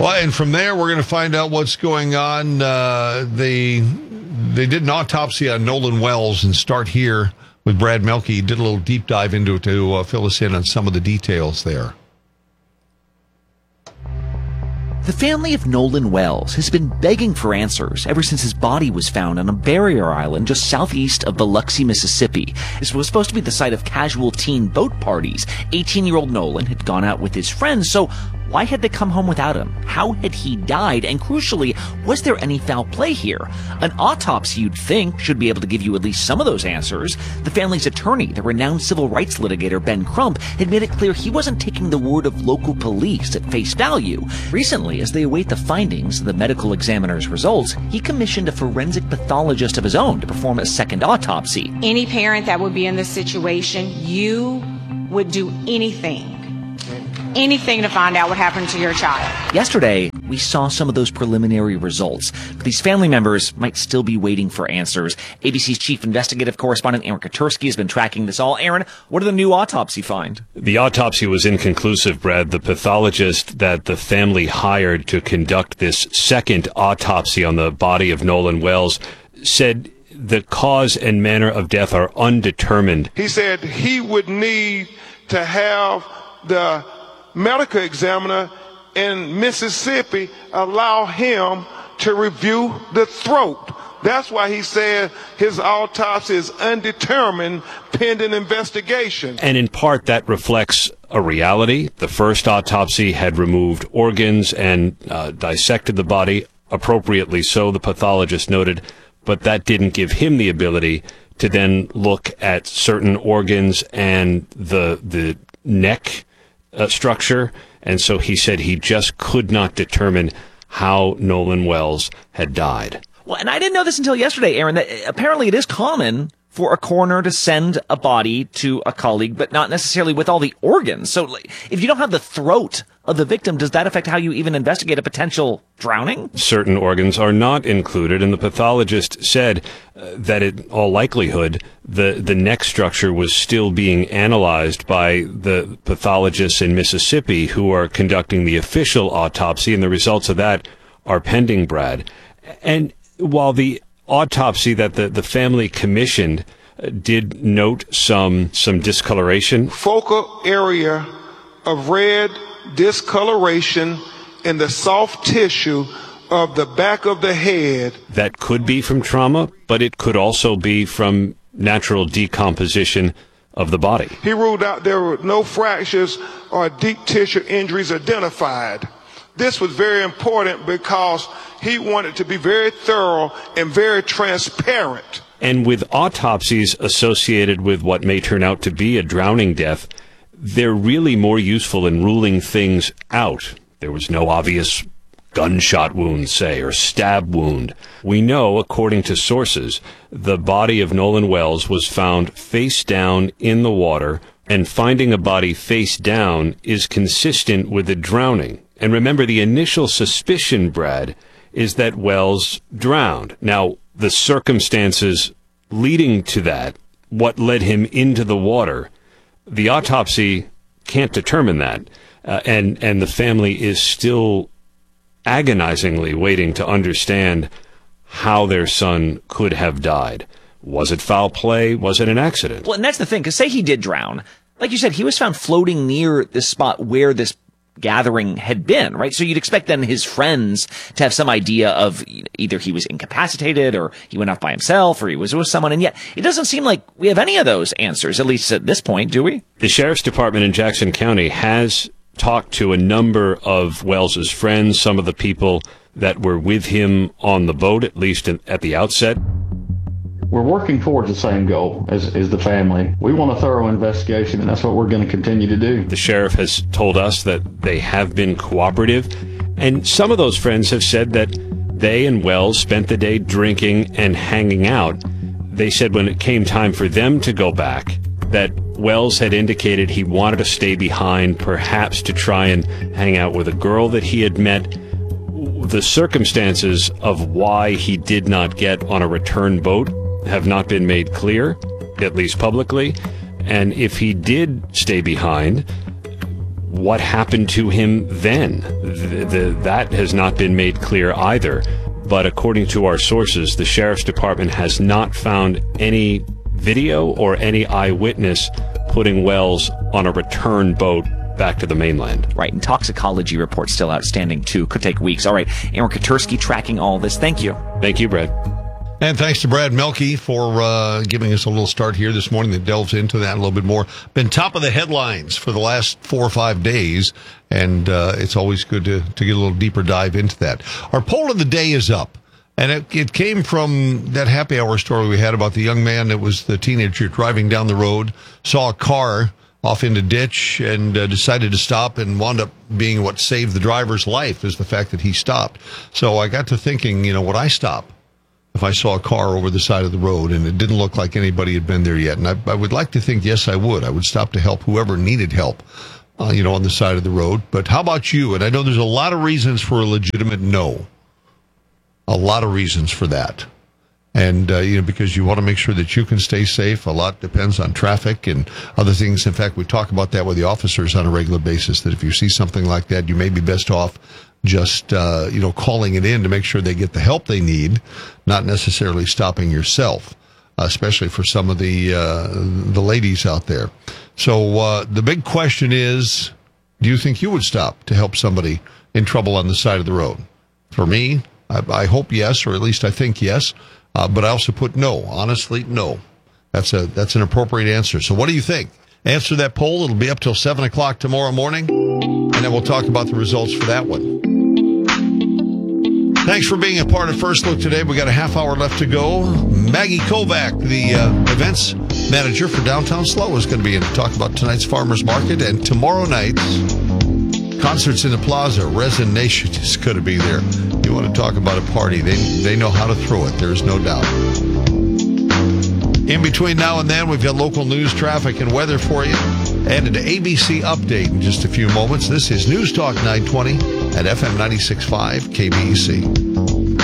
Well, and from there, we're going to find out what's going on. They did an autopsy on Nolan Wells and start here with Brad Mielke. He did a little deep dive into it to fill us in on some of the details there. The family of Nolan Wells has been begging for answers ever since his body was found on a barrier island just southeast of Biloxi, Mississippi. This was supposed to be the site of casual teen boat parties. 18-year-old Nolan had gone out with his friends, so why had they come home without him? How had he died? And crucially, was there any foul play here? An autopsy, you'd think, should be able to give you at least some of those answers. The family's attorney, the renowned civil rights litigator Ben Crump, had made it clear he wasn't taking the word of local police at face value. Recently, as they await the findings of the medical examiner's results, he commissioned a forensic pathologist of his own to perform a second autopsy. Any parent that would be in this situation, you would do anything to find out what happened to your child. Yesterday, we saw some of those preliminary results, but these family members might still be waiting for answers. ABC's chief investigative correspondent Aaron Katersky has been tracking this all. Aaron, what did the new autopsy find? The autopsy was inconclusive, Brad. The pathologist that the family hired to conduct this second autopsy on the body of Nolan Wells said the cause and manner of death are undetermined. He said he would need to have the medical examiner in Mississippi allow him to review the throat. That's why he said his autopsy is undetermined pending investigation. And in part, that reflects a reality. The first autopsy had removed organs and dissected the body, appropriately so, the pathologist noted, but that didn't give him the ability to then look at certain organs and the neck structure, and so he said he just could not determine how Nolan Wells had died. Well, and I didn't know this until yesterday, Aaron, that apparently it is common for a coroner to send a body to a colleague, but not necessarily with all the organs. So if you don't have the throat of the victim, does that affect how you even investigate a potential drowning? Certain organs are not included, and the pathologist said that in all likelihood, the neck structure was still being analyzed by the pathologists in Mississippi who are conducting the official autopsy, and the results of that are pending, Brad. And while the autopsy that the family commissioned did note some discoloration. Focal area of red discoloration in the soft tissue of the back of the head. That could be from trauma, but it could also be from natural decomposition of the body. He ruled out there were no fractures or deep tissue injuries identified. This was very important because he wanted to be very thorough and very transparent. And with autopsies associated with what may turn out to be a drowning death, they're really more useful in ruling things out. There was no obvious gunshot wound, say, or stab wound. We know, according to sources, the body of Nolan Wells was found face down in the water, and finding a body face down is consistent with a drowning. And remember, the initial suspicion, Brad, is that Wells drowned. Now, the circumstances leading to that, what led him into the water, the autopsy can't determine that. And the family is still agonizingly waiting to understand how their son could have died. Was it foul play? Was it an accident? Well, and that's the thing, because say he did drown. Like you said, he was found floating near the spot where this gathering had been, right? So you'd expect then his friends to have some idea of either he was incapacitated or he went off by himself or he was with someone. And yet it doesn't seem like we have any of those answers, at least at this point, do we? The sheriff's department in Jackson County has talked to a number of Wells's friends, some of the people that were with him on the boat, at least at the outset. We're working towards the same goal as the family. We want a thorough investigation, and that's what we're going to continue to do. The sheriff has told us that they have been cooperative, and some of those friends have said that they and Wells spent the day drinking and hanging out. They said when it came time for them to go back, that Wells had indicated he wanted to stay behind, perhaps to try and hang out with a girl that he had met. The circumstances of why he did not get on a return boat have not been made clear, at least publicly. And if he did stay behind, what happened to him then? That has not been made clear either. But according to our sources, the Sheriff's Department has not found any video or any eyewitness putting Wells on a return boat back to the mainland. Right, and toxicology reports still outstanding, too. Could take weeks. All right, Aaron Katersky tracking all this. Thank you. Thank you, Brad. And thanks to Brad Melke for giving us a little start here this morning that delves into that a little bit more. Been top of the headlines for the last 4 or 5 days, and it's always good to get a little deeper dive into that. Our poll of the day is up, and it came from that happy hour story we had about the young man that was the teenager driving down the road, saw a car off in a ditch, and decided to stop, and wound up being what saved the driver's life is the fact that he stopped. So I got to thinking, would I stop if I saw a car over the side of the road and it didn't look like anybody had been there yet? And I would like to think, yes, I would. I would stop to help whoever needed help, on the side of the road. But how about you? And I know there's a lot of reasons for a legitimate no. A lot of reasons for that. And, because you want to make sure that you can stay safe. A lot depends on traffic and other things. In fact, we talk about that with the officers on a regular basis, that if you see something like that, you may be best off just, calling it in to make sure they get the help they need, not necessarily stopping yourself, especially for some of the ladies out there. So the big question is, do you think you would stop to help somebody in trouble on the side of the road? For me, I hope yes, or at least I think yes. But I also put no. Honestly, no. That's an appropriate answer. So what do you think? Answer that poll. It'll be up till 7 o'clock tomorrow morning, and then we'll talk about the results for that one. Thanks for being a part of First Look today. We got a half hour left to go. Maggie Kovac, the events manager for Downtown SLO, is going to be in to talk about tonight's farmers market, and tomorrow night's concerts in the Plaza. Resin Nation is going to be there. You want to talk about a party, they know how to throw it, there's no doubt. In between now and then, we've got local news, traffic, and weather for you. And an ABC update in just a few moments. This is News Talk 920 at FM 96.5 KBEC.